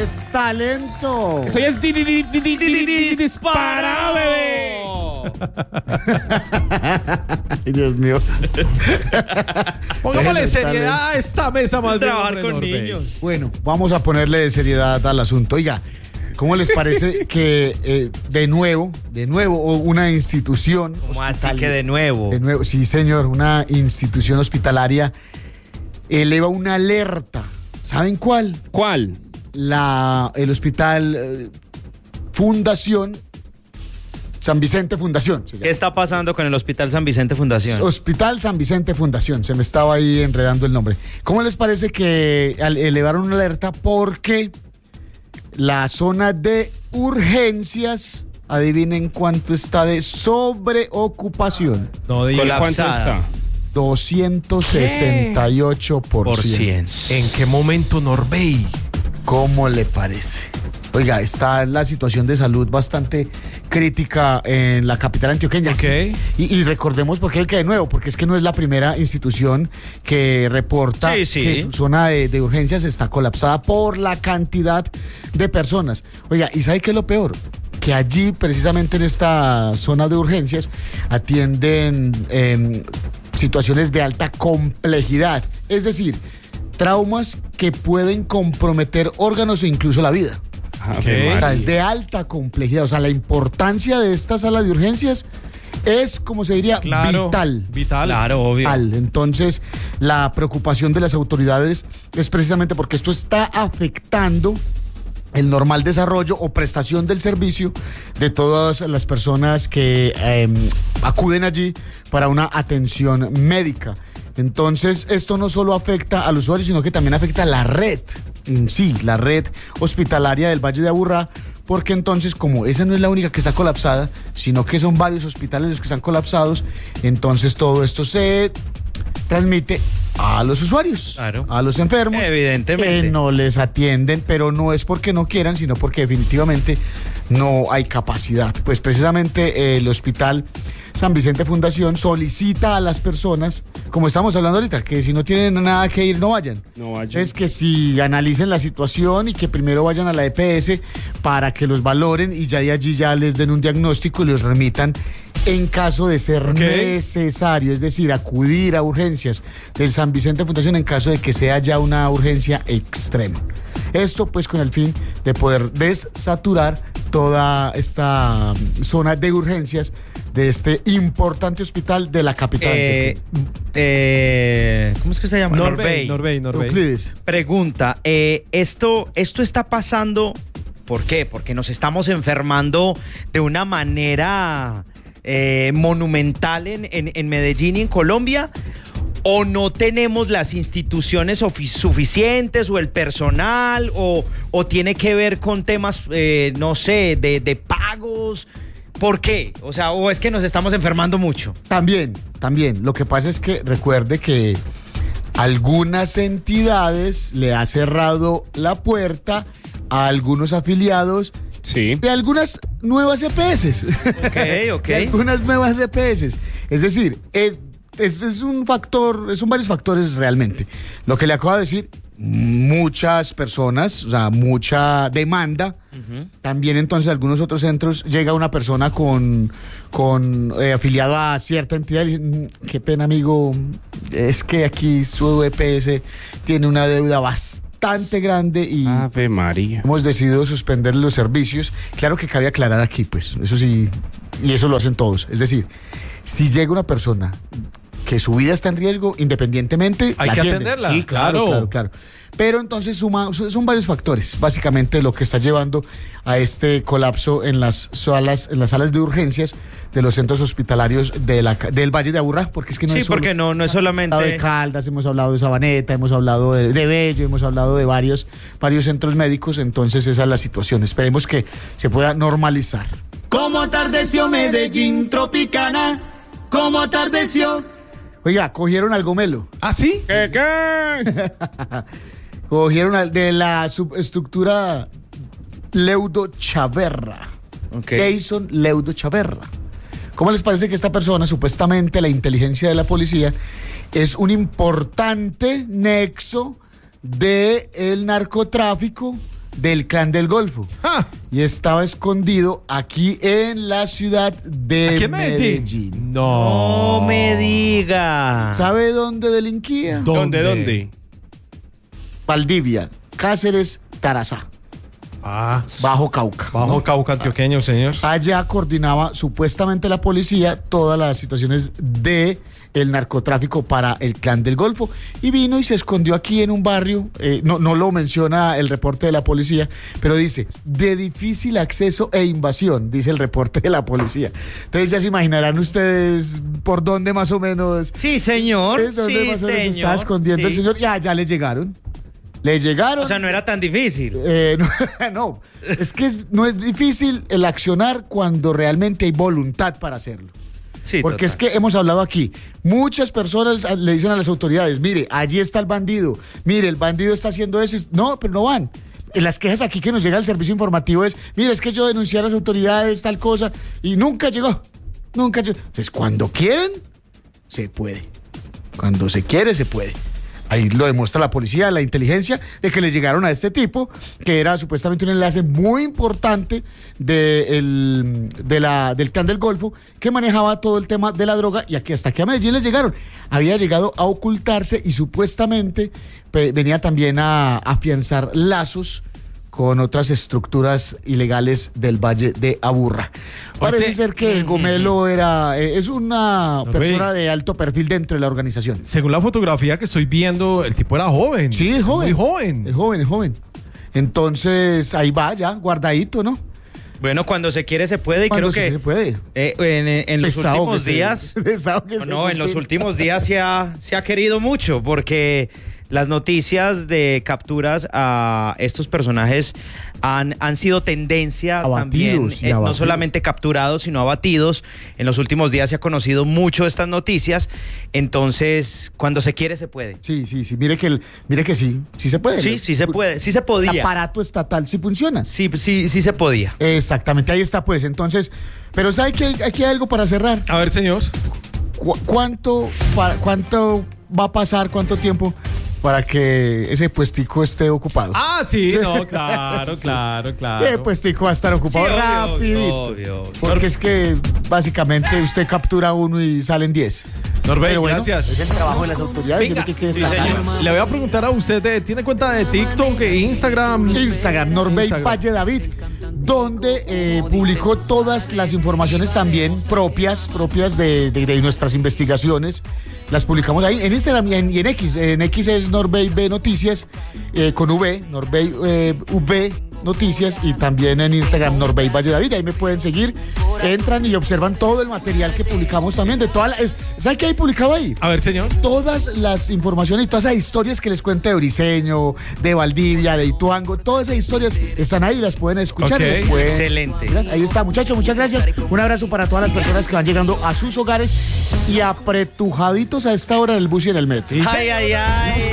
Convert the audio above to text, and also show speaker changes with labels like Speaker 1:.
Speaker 1: es talento.
Speaker 2: Eso ya es disparado, bebé.
Speaker 1: Ay, Dios mío.
Speaker 3: Pongámosle seriedad a esta mesa más bien.
Speaker 4: Trabajar con niños.
Speaker 1: Bueno, vamos a ponerle seriedad al asunto. Oiga, ¿cómo les parece que de nuevo, una institución
Speaker 4: ¿Cómo así que de nuevo?
Speaker 1: De nuevo, sí, señor, una institución hospitalaria eleva una alerta. ¿Saben cuál?
Speaker 2: ¿Cuál?
Speaker 1: El hospital Fundación San Vicente Fundación.
Speaker 4: ¿Qué está pasando con el Hospital San Vicente Fundación?
Speaker 1: Hospital San Vicente Fundación, se me estaba ahí enredando el nombre. ¿Cómo les parece que elevaron una alerta? Porque la zona de urgencias, adivinen cuánto está de sobreocupación.
Speaker 3: No diga
Speaker 2: ¿Cuánto está?
Speaker 1: 268%.
Speaker 3: ¿En qué momento, Norbey?
Speaker 1: ¿Cómo le parece? Oiga, está la situación de salud bastante crítica en la capital antioqueña.
Speaker 3: Ok.
Speaker 1: Y recordemos por qué el que de nuevo, porque es que no es la primera institución que reporta que su zona de urgencias está colapsada por la cantidad de personas. Oiga, ¿y sabe qué es lo peor? Que allí, precisamente en esta zona de urgencias, atienden situaciones de alta complejidad, es decir, traumas que pueden comprometer órganos o incluso la vida.
Speaker 3: Okay.
Speaker 1: O sea, es de alta complejidad. O sea, la importancia de esta sala de urgencias es, como se diría, vital.
Speaker 4: Claro, obvio.
Speaker 1: Entonces, la preocupación de las autoridades es precisamente porque esto está afectando el normal desarrollo o prestación del servicio de todas las personas que acuden allí para una atención médica. Entonces, esto no solo afecta al usuario, sino que también afecta a la red en sí, la red hospitalaria del Valle de Aburrá, porque entonces, como esa no es la única que está colapsada, sino que son varios hospitales los que están colapsados, entonces todo esto se transmite a los usuarios, a los enfermos,
Speaker 4: evidentemente,
Speaker 1: que no les atienden, pero no es porque no quieran, sino porque definitivamente no hay capacidad. Pues precisamente el Hospital San Vicente Fundación solicita a las personas, como estamos hablando ahorita, que si no tienen nada que ir, no vayan. Es que si analicen la situación y que primero vayan a la EPS para que los valoren y ya de allí ya les den un diagnóstico y los remitan en caso de ser necesario, es decir, acudir a urgencias del San Vicente Fundación en caso de que sea ya una urgencia extrema. Esto pues con el fin de poder desaturar toda esta zona de urgencias de este importante hospital de la capital.
Speaker 4: ¿Cómo es que se llama?
Speaker 3: Norbey.
Speaker 4: Pregunta, ¿esto está pasando? ¿Por qué? Porque nos estamos enfermando de una manera monumental en Medellín y en Colombia, o no tenemos las instituciones suficientes o el personal, o tiene que ver con temas, no sé, de pagos. ¿Por qué? O sea, o es que nos estamos enfermando mucho.
Speaker 1: También. Lo que pasa es que recuerde que algunas entidades le ha cerrado la puerta a algunos afiliados de algunas nuevas EPS.
Speaker 4: Ok.
Speaker 1: De algunas nuevas EPS. Es decir, es un factor, son varios factores realmente. Lo que le acabo de decir, muchas personas, o sea, mucha demanda. También entonces algunos otros centros llega una persona con afiliado a cierta entidad y dice, qué pena amigo, es que aquí su EPS tiene una deuda bastante grande y
Speaker 2: Ave María,
Speaker 1: hemos decidido suspender los servicios. Claro que cabe aclarar aquí, pues, eso sí, y eso lo hacen todos. Es decir, si llega una persona que su vida está en riesgo, independientemente,
Speaker 3: hay que atenderla.
Speaker 1: Sí, claro. Pero entonces son varios factores, básicamente, lo que está llevando a este colapso en las salas de urgencias de los centros hospitalarios del Valle de Aburrá, porque es que no es solo,
Speaker 4: porque no es solamente
Speaker 1: de Caldas, hemos hablado de Sabaneta, hemos hablado de Bello, hemos hablado de varios centros médicos, entonces esa es la situación. Esperemos que se pueda normalizar.
Speaker 5: ¿Cómo atardeció Medellín Tropicana? ¿Cómo atardeció?
Speaker 1: Oiga, cogieron al Gomelo.
Speaker 3: ¿Ah, sí?
Speaker 2: ¿Qué?
Speaker 1: Cogieron de la subestructura Leudo Chaverra. Jason Leudo Chaverra. ¿Cómo les parece que esta persona, supuestamente la inteligencia de la policía, es un importante nexo del narcotráfico del Clan del Golfo.
Speaker 3: Ah,
Speaker 1: Y estaba escondido aquí en la ciudad de
Speaker 3: ¿aquí en Medellín? No.
Speaker 4: No me diga.
Speaker 1: ¿Sabe dónde delinquía?
Speaker 2: ¿Dónde?
Speaker 1: Valdivia, Cáceres, Tarazá,
Speaker 3: Ah,
Speaker 1: Bajo Cauca.
Speaker 3: bajo Cauca antioqueño, señor.
Speaker 1: Allá coordinaba supuestamente la policía todas las situaciones de el narcotráfico para el Clan del Golfo y vino y se escondió aquí en un barrio, no lo menciona el reporte de la policía, pero dice, de difícil acceso e invasión, dice el reporte de la policía. Entonces ya se imaginarán ustedes por dónde más o menos,
Speaker 4: Sí, señor.
Speaker 1: dónde
Speaker 4: Sí,
Speaker 1: más o menos se
Speaker 4: señor.
Speaker 1: está escondiendo el
Speaker 4: Sí.
Speaker 1: señor y allá le llegaron. Le llegaron.
Speaker 4: O sea, no era tan difícil.
Speaker 1: No, no, es que no es difícil el accionar cuando realmente hay voluntad para hacerlo.
Speaker 4: Sí,
Speaker 1: Porque
Speaker 4: total.
Speaker 1: es que hemos hablado aquí, muchas personas le dicen a las autoridades, mire, allí está el bandido, mire, el bandido está haciendo eso. No, pero no van. En las quejas aquí que nos llega el servicio informativo es, mire, es que yo denuncié a las autoridades tal cosa y nunca llegó, nunca llegó. Entonces, cuando quieren, se puede. Cuando se quiere, se puede. Ahí lo demuestra la policía, la inteligencia, de que le llegaron a este tipo, que era supuestamente un enlace muy importante del Clan del Golfo, que manejaba todo el tema de la droga, y aquí hasta aquí a Medellín les llegaron. Había llegado a ocultarse y supuestamente venía también a afianzar lazos con otras estructuras ilegales del Valle de Aburrá. Parece ser que el Gomelo es una persona de alto perfil dentro de la organización.
Speaker 3: Según la fotografía que estoy viendo, el tipo era joven.
Speaker 1: Sí, es joven.
Speaker 3: Muy joven.
Speaker 1: Es joven. Entonces, ahí va ya, guardadito, ¿no?
Speaker 4: Bueno, cuando se quiere se puede y
Speaker 1: Cuando
Speaker 4: creo que
Speaker 1: se puede.
Speaker 4: en los
Speaker 1: Pesado
Speaker 4: últimos
Speaker 1: que se-
Speaker 4: días...
Speaker 1: pesado que se
Speaker 4: No, en los
Speaker 1: cumple.
Speaker 4: últimos días se ha querido mucho porque las noticias de capturas a estos personajes han sido tendencia también,
Speaker 1: Abatidos y
Speaker 4: no
Speaker 1: abatidos.
Speaker 4: solamente capturados, sino abatidos. En los últimos días se ha conocido mucho estas noticias, entonces cuando se quiere se puede.
Speaker 1: Sí. Mire que sí se puede.
Speaker 4: Sí se puede, sí se
Speaker 1: El
Speaker 4: podía.
Speaker 1: aparato estatal sí funciona.
Speaker 4: Sí se podía.
Speaker 1: Exactamente, ahí está pues. Entonces, pero ¿sabe que aquí hay algo para cerrar?
Speaker 3: A ver, señor.
Speaker 1: ¿Cuánto va a pasar, cuánto tiempo para que ese puestico esté ocupado?
Speaker 3: Ah, sí, no, claro.
Speaker 1: Ese puestico va a estar ocupado rapidito.
Speaker 4: Obvio.
Speaker 1: Porque es que básicamente usted captura uno y salen 10.
Speaker 3: Norbey,
Speaker 1: Pero bueno,
Speaker 3: gracias.
Speaker 1: es el trabajo de las autoridades.
Speaker 3: Venga.
Speaker 1: Tiene que
Speaker 4: Sí,
Speaker 1: destacar.
Speaker 4: señor.
Speaker 3: Le voy a preguntar a usted, ¿tiene cuenta de TikTok, Instagram?
Speaker 1: Instagram, Norbey
Speaker 3: Instagram.
Speaker 1: Valle David, donde publicó todas las informaciones también propias de nuestras investigaciones. Las publicamos ahí en Instagram y en X. En X es Norbey B Noticias, con V, Norbey V Noticias, y también en Instagram Norbey Valle David. Ahí me pueden seguir, entran y observan todo el material que publicamos también. ¿Sabe qué hay publicado ahí?
Speaker 3: A ver, señor.
Speaker 1: Todas las informaciones y todas esas historias que les cuento de Briseño, de Valdivia, de Ituango, todas esas historias están ahí, las pueden escuchar.
Speaker 3: Ok.
Speaker 1: Las pueden-
Speaker 4: Excelente.
Speaker 1: Miren, ahí está, muchachos, muchas gracias. Un abrazo para todas las personas que van llegando a sus hogares y apretujaditos a esta hora del bus y en el metro.
Speaker 4: Ay.